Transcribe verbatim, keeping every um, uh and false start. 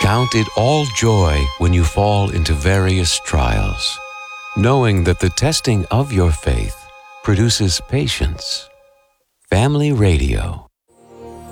Count it all joy when you fall into various trials, knowing that the testing of your faith produces patience. Family Radio.